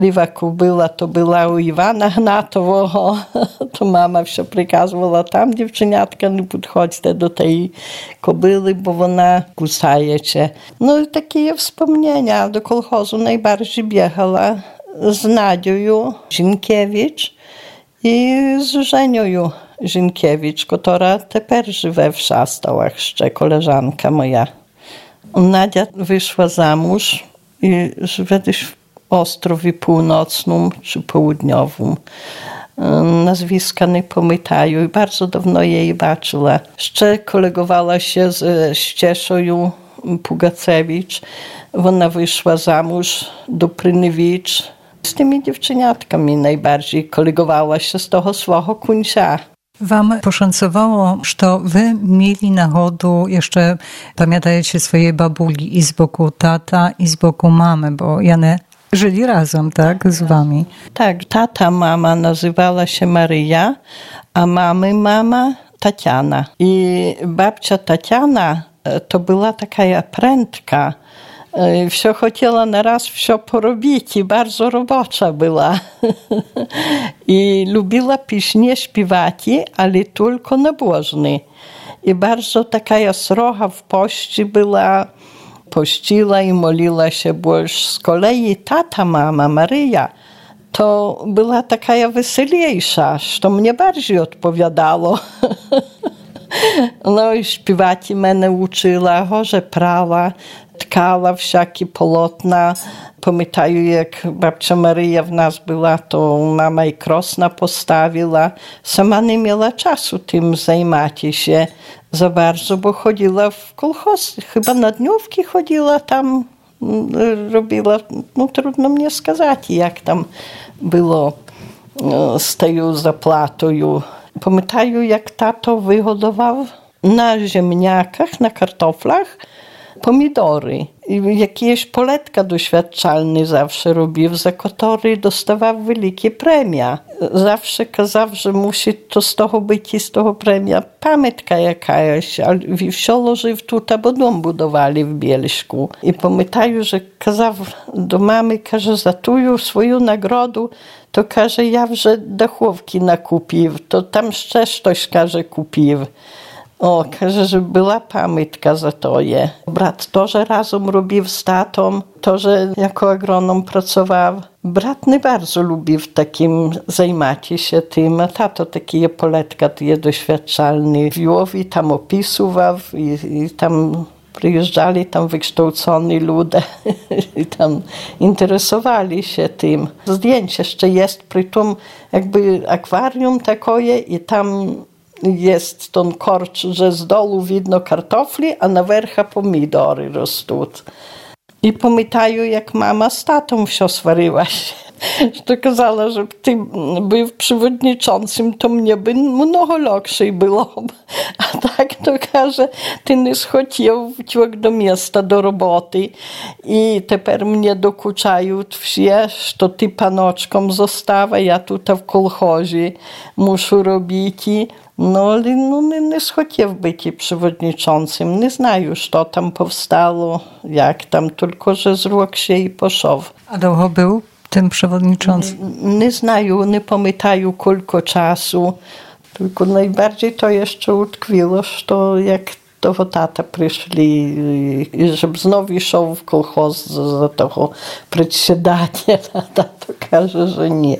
Ліва кобила то була у Івана Гнатового, то мама все приказувала, там, дівченятка, не підходьте до тієї кобили, бо вона кусається. Ну, і такі є вспомнення. До колхозу найбільше бігала з Надією Жінкевич і з Женєю Жінкевич, яка тепер живе в Шастałach, ще koleżanka moja. Nadia wyszła za mąż i żyje gdzieś w Ostrowie Północnym czy Południowym. Nazwiska nie pamiętają i bardzo dawno jej baczyła. Jeszcze kolegowała się z Ścieszą Pugacewicz. Ona wyszła za mąż do Prynewicz. Z tymi dziewczyniatkami najbardziej kolegowała się z tego swojego końca. Wam poszancowało, że wy mieli nachodu, jeszcze pamiętajcie swojej babuli i z boku tata, i z boku mamy, bo one żyli razem, tak, z wami? Tak, tata mama nazywała się Maryja, a mamy mama Tatiana. I babcia Tatiana to była taka prędka. Все хотіла на раз все поробити, і дуже робоча була. І любила пісні співати, але тільки набожні. І дуже така строга в пості була, постила і молилася більше. З колеї тата мама Марія, то була така веселіша, що мені більше відповідало. No i śpiewać mnie uczyła, że prawa, tkała wszelkie polotna. Pamiętam, jak babcia Maryja w nas była, to mama i krosna postawiła. Sama nie miała czasu tym zajmować się za bardzo, bo chodziła w kolchoz. Chyba na dniówki chodziła tam, robiła, no trudno mnie сказать, jak tam było z tą zapłatą. Pamiętam, jak tato wyhodował na ziemniakach, na kartoflach pomidory. I jakieś poletka doświadczalne zawsze robił, za które dostawał wielkie premie. Zawsze kazał, że musi to z tego być i z tego premia pamiątka jakaś. Ale wsiolo żył tutaj, bo dom budowali w Bielszku. I pamiętam, że kazał do mamy, każe, za tą swoją nagrodę, to każe, ja вже dachówki nakupił, to tam jeszcze coś każe kupił. O, każe, że była pamiątka za to je. Brat też razem robił z tatą, też jako agronom pracował. Brat nie bardzo lubił takim zajmować się tym, a tato takie poletka, takie doświadczalne wziął i tam opisywał i tam przyjeżdżali tam wykształceni ludzie i tam interesowali się tym. Zdjęcie jeszcze jest przy tym jakby akwarium takie i tam jest ten korcz, że z dołu widno kartofli, a na wierzchu pomidory rosną. I pamiętam, jak mama z tatą się swariła się. To kazała, że ty był przewodniczącym, to mnie by mnogo lepiej było. A tak to każe, ty nie schodził do miasta, do roboty. I teraz mnie dokuczają wsie, że ty panoczkom zostawa, ja tutaj w kolchozie muszę robić. No, ale nie schodził być przewodniczącym. Nie znają, co tam powstało, jak tam, tylko że zrok się i poszedł. A długo był tym przewodniczącym? Nie znają, nie pamiętają, koliko czasu. Tylko najbardziej to jeszcze utkwiło, że jak do tata przyszli, żeby znowu szedł w kolchoz za tego przedsiadania, to każe, że nie.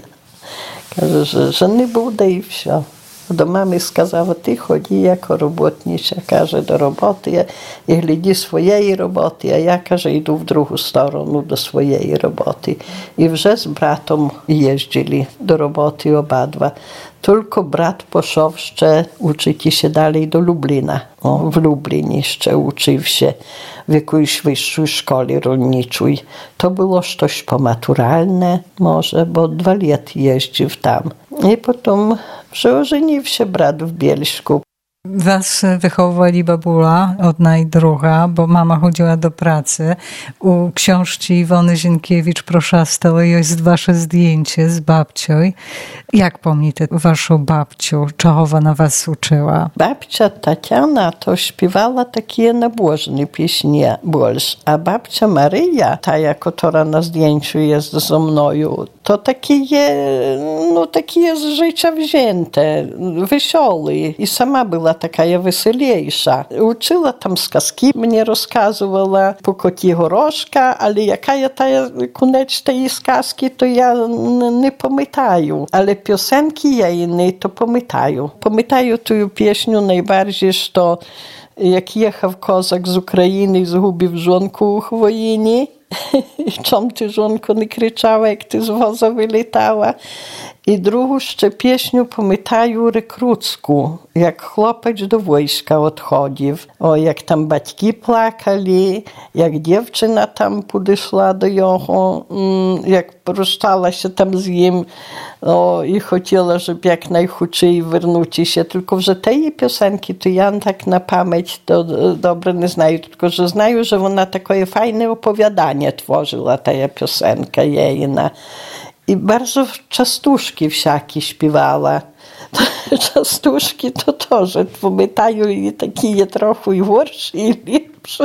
Każe, że nie będzie i все. До мами сказала, ти ході як роботниця, каже, до роботи і гляді своєї роботи, а я, каже, йду в другу сторону до своєї роботи. І вже з братом їздили до роботи обидва. Tylko brat poszedł jeszcze uczyć się dalej do Lublina. W Lublinie jeszcze uczył się w jakiejś wyższej szkole rolniczej. To było coś pomaturalne może, bo 2 lata jeździł tam. I potem żenił się brat w Bielszku. Was wychowywali babula, jedna i druga, bo mama chodziła do pracy. U książki Iwony Zienkiewicz-Proszastej jest wasze zdjęcie z babcią. Jak pomnite waszą babciu? Czego ona was uczyła? Babcia Tatiana to śpiewała takie nabożne pieśnie больше, a babcia Maryja, ta, która na zdjęciu jest ze mną, to takie z życia wzięte, wesoły. I sama była taka weselejsza. Uczyła tam сказки, mnie rozkazywała po kocie Goroszka, ale jaka ta koniecznie jej сказки, to ja nie pamiętаю. Ale piosenki jej to pamiętаю. Pamiętаю tę pieśnię najbardziej, że jak jechał kozak z Ukrainy i zgubił żonku u chwoini, czom ty żonko nie krzyczała, jak ty z woza wylitała. I drugą jeszcze pieśnię pamiętаю rekrucku, jak chłopiec do wojska odchodził. O, jak tam батьки płakali, jak dziewczyna tam podeszła do jego, jak rozstała się tam z nim i chciała, żeby jak najchutciej wrócić się. Tylko, że tej piosenki to ja tak na pamięć to dobrze nie znaję, tylko, że znaję, że ona takie fajne opowiadanie tworzyła, ta piosenka jejna. I bardzo czastuszki wsiaki śpiewała. Czastuszki to, że pamiętają i takie trochę i gorsze, i lepsze.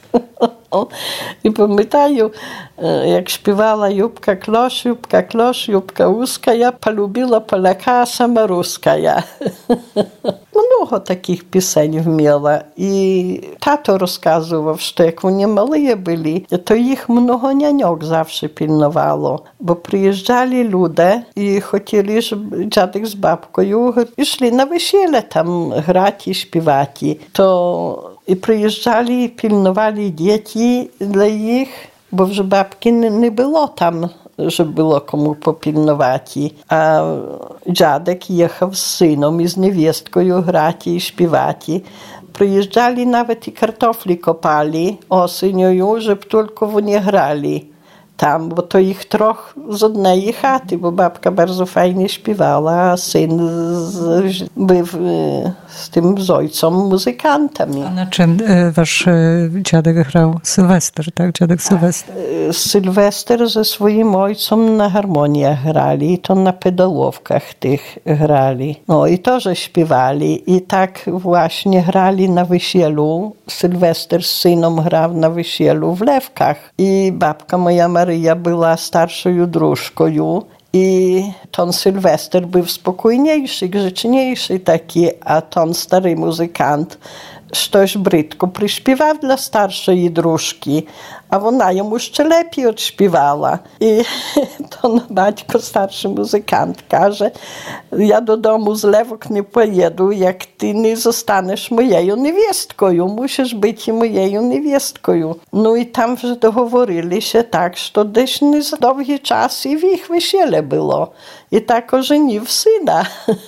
I pamiętają, jak śpiewała Jubka klosz, Jubka łuska, ja polubiła Polaka, a sama ruska ja. Mnogo takich piosenów miała. I tato rozkazywał, że jak oni małe byli, to ich mnogo nianiok zawsze pilnowało. Bo przyjeżdżali ludzie i chcieli, żeby dziadek z babką szli na wesele tam grać i śpiewać. I przyjeżdżali i pilnowali dzieci dla ich, bo że babki nie było tam, żeby było komu popilnować. A dziadek jechał z synem i z niewiestką grać i śpiewać. Przyjeżdżali nawet i kartofli kopali osenią, żeby tylko nie grali tam, bo to ich trochę z jednej chaty, bo babka bardzo fajnie śpiewała, a syn był z tym z ojcem muzykantami. A na czym wasz dziadek grał? Sylwester, tak? Dziadek Sylwester? Sylwester ze swoim ojcem na harmoniach grali i to na pedałówkach tych grali. No i to, że śpiewali i tak właśnie grali na wesielu. Sylwester z synem grał na wesielu w Lewkach i babka moja Maryja była starszą dróżką i ten Sylwester był spokojniejszy, grzeczniejszy taki, a ten stary muzykant coś brzydko przyśpiewał dla starszej dróżki, a ona jemu jeszcze lepiej odśpiewała. I ten baćko, starszy muzykant, każe, ja do domu z Lewok nie pojedę, jak ty nie zostaniesz moją niewiestką, musisz być moją niewiestką. No i tam że doговорili się tak, że gdzieś nie za długi czas i w ich wesele było. I tak ożenił syna.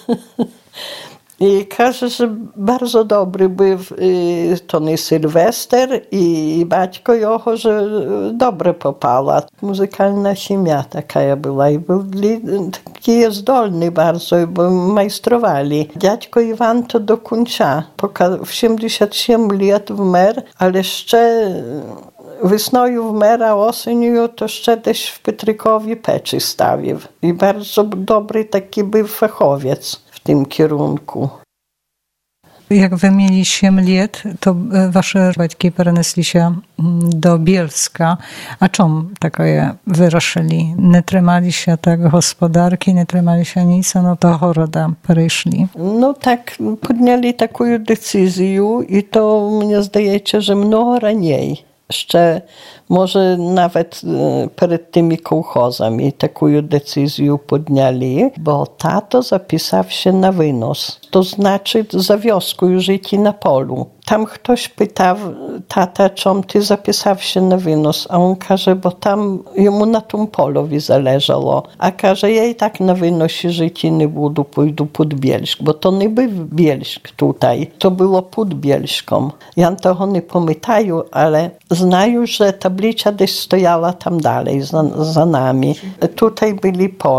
I każe, że bardzo dobry był ten Sylwester i baćko jeho, że dobre popała. Muzykalna ziemia taka była i byli taki zdolni bardzo, bo majstrowali. Dziadko Iwan to do końca, w 77 lat wmer, ale jeszcze wysnoju wmera, oseniu, to jeszcze też w Pytrykowie peczy stawił. I bardzo dobry taki był fachowiec w tym kierunku. Jak wy mieli 7 lat, to wasze батьки перенесли się do Bielska. A czym takie wyruszyli? Nie trzymali się tak gospodarki, nie trzymali się nic, no do Goroda przyszli. No tak, podjęli taką decyzję i to mnie zdaje się, że mnogo raniej. Jeszcze może nawet przed tymi kołchozami taką decyzję podjęli, bo tato zapisał się na wynos. To znaczy za wioską żyć na polu. Tam ktoś pytał tata, czym ty zapisał się na wynos, a on każe, bo tam jemu na tym polowi zależało. A każe, ja i tak na wynosie żyć nie budu, pójdę pod Bielsk, bo to nie był Bielsk tutaj, to było pod Bielską. Ja tego nie pamiętaję, ale znaję, że tablica gdzieś stojała tam dalej, za nami. Tutaj byli pola.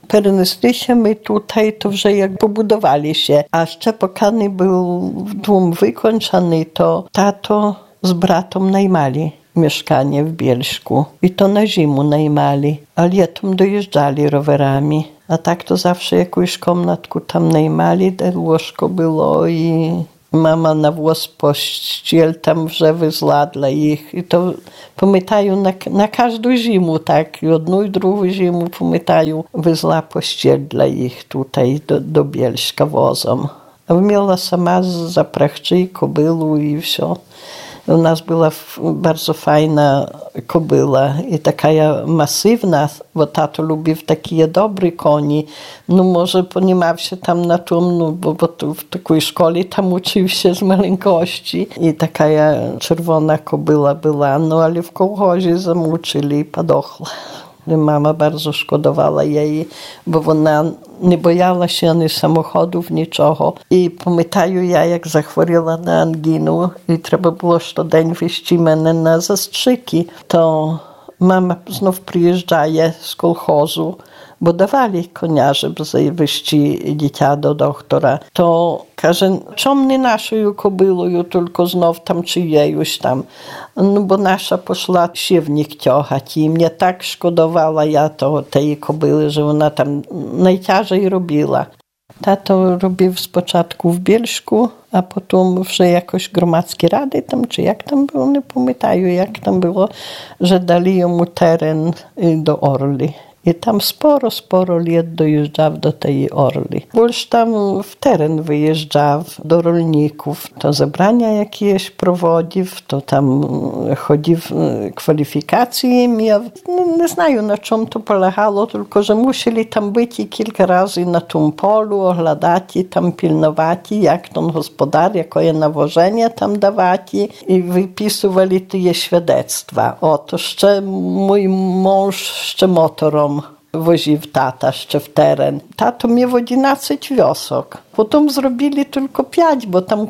Przenieśli się my tutaj, to już jak pobudowali się, a jeszcze pokany był dom wykończony, to tato z bratą najmali mieszkanie w Bielszku i to na zimę najmali, a latem dojeżdżali rowerami. A tak to zawsze jakąś komnatku tam najmali, łóżko było i mama na włos pościel tam wyzła dla ich. I to pamiętają na każdą zimę, tak, jedną i drugą zimę pamiętają, wyzła pościel dla ich tutaj do Bielska wozą. A miała sama zaprachczy kobylu i wszystko. U nas była bardzo fajna kobyla i taka masywna, bo tato lubił takie dobre koni. No może ponieważ się tam na tym, no bo w takiej szkole tam uczył się z maleńkości i taka czerwona kobyla była, no ale w kołchozie zamuczyli i podochła. Mama bardzo szkodowała jej, bo ona nie bojała się ani samochodów, niczego. I pamiętam ja, jak zachworiła na anginę i trzeba było codziennie wieźć mnie na zastrzyki, to mama znów przyjeżdżaje z kolchozu, bo dawali konia, żeby wywieźć dziecka do doktora. To każe, czemu nie naszą kobylą, tylko znów tam czyjejuś tam. No bo nasza poszła siewnik ciąchać i mnie tak szkodowała ja tej kobyły, że ona tam najciężej robiła. Tato robił z początku w Bielszku, a potem już jakoś gromadzkie rady tam, czy jak tam było, nie pamiętam jak tam było, że dali mu teren do Orli. I tam sporo lat dojeżdżał do tej Orli. Больше tam w teren wyjeżdżał do rolników. To zebrania jakieś prowadził, to tam chodził, kwalifikacje miał. Nie znają na czym to polegało, tylko że musieli tam być i kilka razy na tym polu, oglądać i tam pilnować, jak ten gospodar, jakie nawożenie tam dawać i wypisywali te świadectwa. To jeszcze mój mąż jeszcze motorem woził tata jeszcze w teren. Tato miał 11 wiosek. Potem zrobili tylko 5, bo tam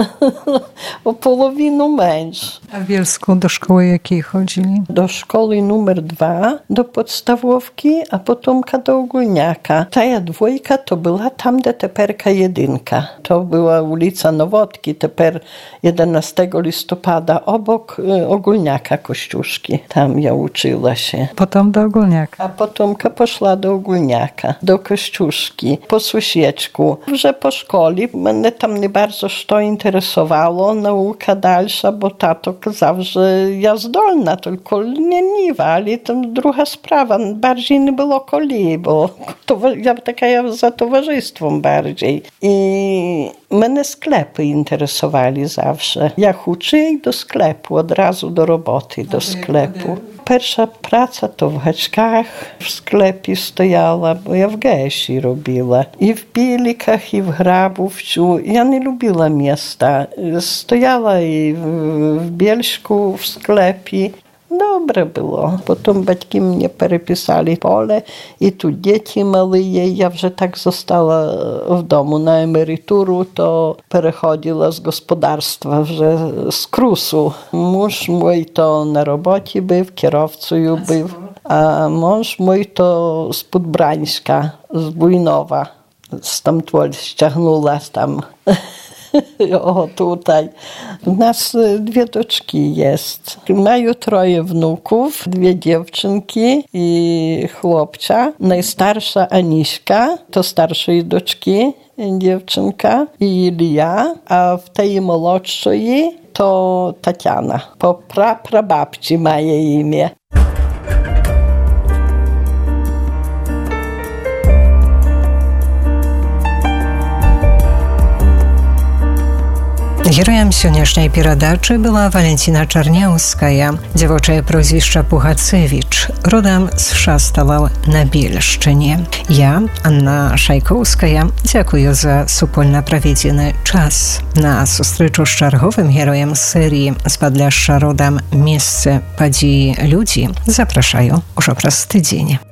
o połowinu męż. A w Bielsku do szkoły jakiej chodzili? Do szkoły numer 2, do podstawówki, a potem do ogólniaka. Ta dwójka to była tam, gdzie teperka 1. To była ulica Nowotki, teper 11 listopada, obok ogólniaka Kościuszki. Tam ja uczyła się. Potem do ogólniaka. A potem poszła do ogólniaka, do Kościuszki, po sąsiedzku. Że po szkole mnie tam nie bardzo to interesowało, nauka dalsza, bo tato kazał, że ja zdolna, tylko leniwa, ale to druga sprawa, bardziej nie było kolei, bo ja taka za towarzystwem bardziej. I mnie sklepy interesowali zawsze. Jak uczyłem do sklepu, od razu do roboty, do sklepu. Pierwsza praca to w Haczkach w sklepie stojała, bo ja w Gesi robiła. I w Bielikach, i w Grabówciu. Ja nie lubiła miasta. Stojała i w Bielszku w sklepie. Dobre było. Potem батьки mnie переписали pole i tu dzieci małe. Ja już tak została w domu na emeryturę, to przechodziła z gospodarstwa, że z Krusu. Mąż mój to na robocie był, kierowcą był, a mąż mój to z Podbrańska, z Bujnowa. Stamtąd ściągnęła tam. O, tutaj. U nas 2 doczki jest. Mają 3 wnuków, 2 dziewczynki i chłopca. Najstarsza Aniśka, to starszej doczki dziewczynka i ja, a w tej młodszej to Tatiana. Po prababci ma jej imię. Героем сённяшняй перадачы была Валентина Чарняўская, дзявочае прозвішча Пугацевіч, родам з Шасталаў на Бельшчыне. Я, Анна Шайкоўская, дзякую за супольна праведзены час. На сустрэчу з чарговым героем серыі з Падляшша родам месцы, падзеі, людзі запрашаю ўжо праз тыдзень.